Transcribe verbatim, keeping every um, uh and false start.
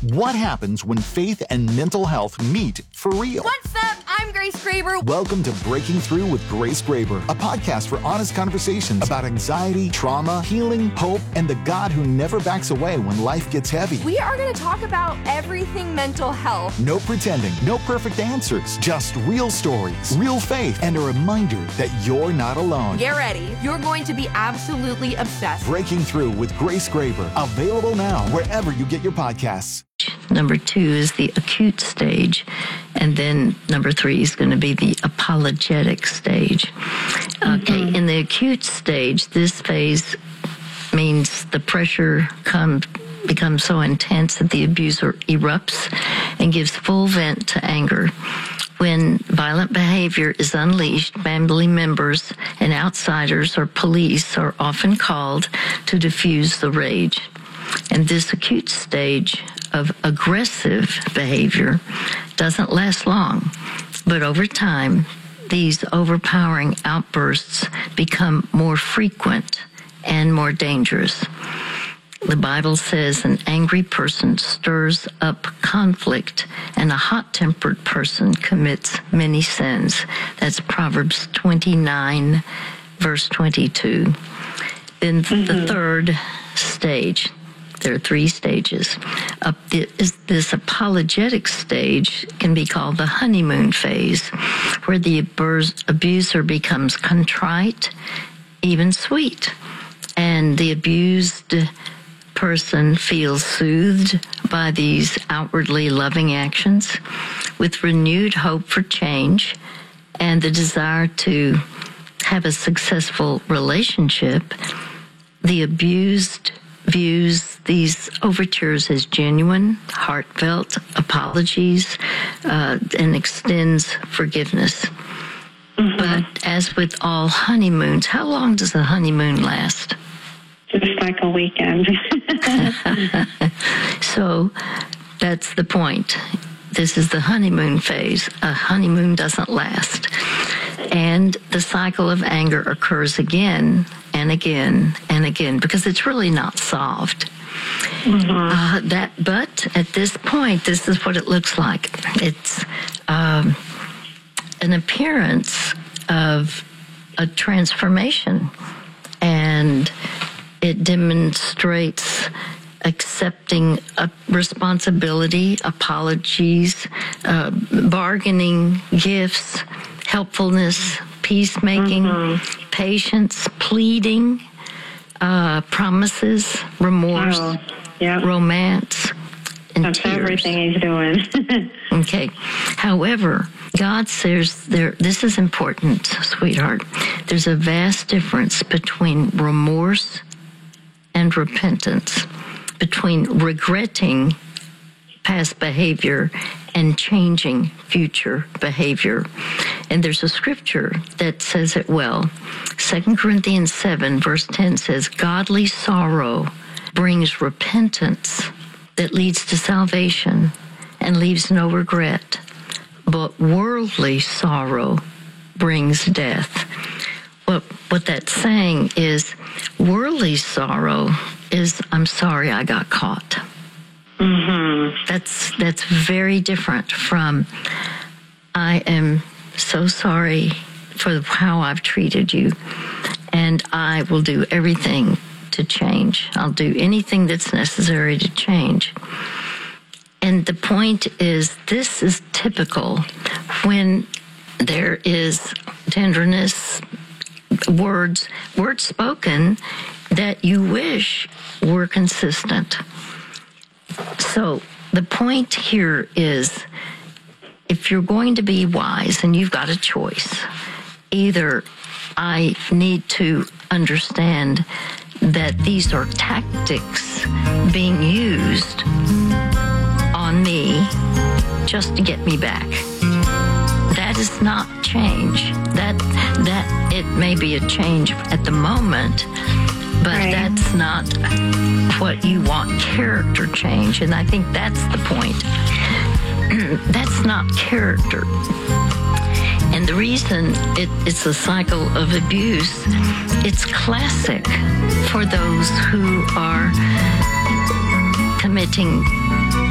What happens when faith and mental health meet for real? What's up? I'm Grace Graber. Welcome to Breaking Through with Grace Graber, a podcast for honest conversations about anxiety, trauma, healing, hope, and the God who never backs away when life gets heavy. We are going to talk about everything mental health. No pretending, no perfect answers, just real stories, real faith, and a reminder that you're not alone. Get ready. You're going to be absolutely obsessed. Breaking Through with Grace Graber, available now wherever you get your podcasts. Number two is the acute stage, and then number three is going to be the apologetic stage. Okay, mm-hmm. In the acute stage, this phase means the pressure comes becomes so intense that the abuser erupts and gives full vent to anger. When violent behavior is unleashed, family members and outsiders or police are often called to diffuse the rage. And this acute stage of aggressive behavior doesn't last long, but over time, these overpowering outbursts become more frequent and more dangerous. The Bible says an angry person stirs up conflict, and a hot-tempered person commits many sins. That's Proverbs twenty-nine, verse twenty-two. Then mm-hmm. the third stage. There are three stages. Uh, this, this apologetic stage can be called the honeymoon phase, where the abuser becomes contrite, even sweet, and the abused person feels soothed by these outwardly loving actions with renewed hope for change and the desire to have a successful relationship. The abused views these overtures as genuine, heartfelt apologies, uh, and extends forgiveness. Mm-hmm. But as with all honeymoons, how long does a honeymoon last? Just like a weekend. So that's the point. This is the honeymoon phase. A honeymoon doesn't last. And the cycle of anger occurs again and again and again because it's really not solved. Mm-hmm. Uh, that, but at this point, this is what it looks like. It's um, an appearance of a transformation, and it demonstrates accepting a responsibility, apologies, uh, bargaining, gifts, helpfulness, peacemaking, mm-hmm. patience, pleading, uh, promises, remorse, oh, yeah. romance, and That's tears. Everything he's doing. Okay. However, God says there, this is important, sweetheart. There's a vast difference between remorse and repentance, between regretting past behavior and changing future behavior. And there's a scripture that says it well. Second Corinthians seven, verse ten says, godly sorrow brings repentance that leads to salvation and leaves no regret. But worldly sorrow brings death. What, what that's saying is worldly sorrow is, I'm sorry I got caught. Mm-hmm. That's that's very different from, I am so sorry for how I've treated you, and I will do everything to change. I'll do anything that's necessary to change. And the point is, this is typical when there is tenderness, words, words spoken that you wish were consistent. So the point here is, if you're going to be wise and you've got a choice, either I need to understand that these are tactics being used on me just to get me back. That is not change. That that it may be a change at the moment, but right. That's not what you want character change. And I think that's the point. That's not character. And the reason it, it's a cycle of abuse, it's classic for those who are committing